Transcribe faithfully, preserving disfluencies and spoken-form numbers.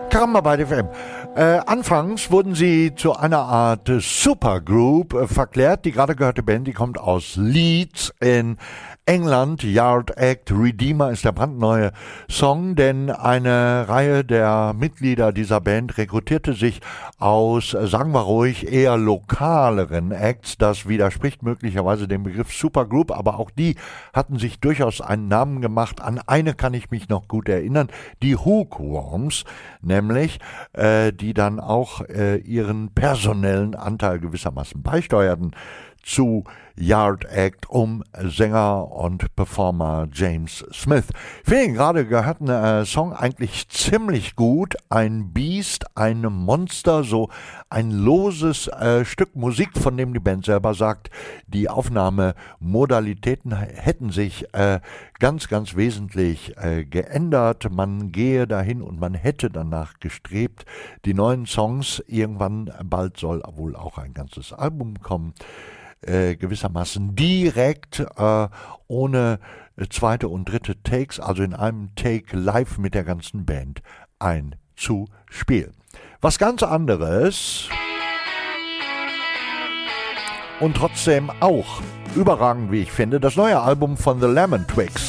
Karamba bei F M. Äh, anfangs wurden sie zu einer Art Supergroup äh, verklärt. Die gerade gehörte Band, die kommt aus Leeds in England. Yard Act Redeemer ist der brandneue Song, denn eine Reihe der Mitglieder dieser Band rekrutierte sich aus, äh, sagen wir ruhig, eher lokaleren Acts. Das widerspricht möglicherweise dem Begriff Supergroup, aber auch die hatten sich durchaus einen Namen gemacht. An eine kann ich mich noch gut erinnern, die Hookworms, nämlich, äh, die dann auch äh, ihren personellen Anteil gewissermaßen beisteuerten zu Yard Act um Sänger und Performer James Smith. Ich finde, gerade gehört ein äh, Song eigentlich ziemlich gut. Ein Biest, ein Monster, so ein loses äh, Stück Musik, von dem die Band selber sagt, die Aufnahmemodalitäten hätten sich äh, ganz, ganz wesentlich äh, geändert. Man gehe dahin und man hätte danach gestrebt. Die neuen Songs, irgendwann bald soll wohl auch ein ganzes Album kommen. Äh, gewissermaßen direkt, äh, ohne äh, zweite und dritte Takes, also in einem Take live mit der ganzen Band einzuspielen. Was ganz anderes und trotzdem auch überragend, wie ich finde, das neue Album von The Lemon Twigs.